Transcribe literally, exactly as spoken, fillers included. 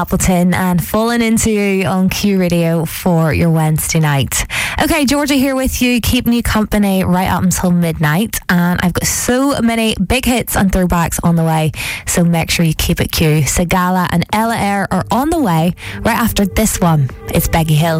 Appleton and Falling Into You on Q Radio for your Wednesday night. Okay, Georgia here with you, keeping you company right up until midnight, and I've got so many big hits and throwbacks on the way, so make sure you keep it Q. Sagala and Ella Eyre are on the way right after this one. It's Becky Hill.